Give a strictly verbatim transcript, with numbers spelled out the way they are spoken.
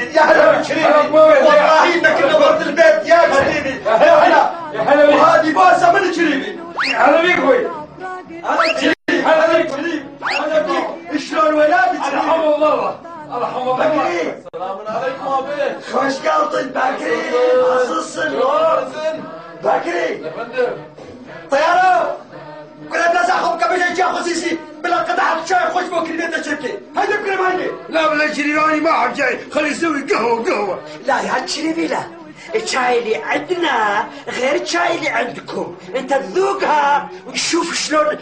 يا هلا بالشريفي، والله انك نورت البيت يا شريفي. يا هلا يا هلا بيك. وهذه بوسه من شريفي. يا هلا بيك اخوي. هلا بشريف، هلا بيك شريف، هلا بيك. شلون ولادك شريف؟ الحمد لله الحمد لله. بكري السلام عليكم ابي. خوش قلطن بكري عصصن بكري يا فندم. طياره كنا بلازا خب قبل جا خصيصي بلا قطعه شاي خوش بكري بيت الشركه. هيدا بكري هيدا. لا بلا شريفاني ما احب شاي، خلي يسوي قهوه قهوه. لا يا شريفي لا، الشاي اللي عندنا غير الشاي اللي عندكم، انت تذوقها وتشوف شلون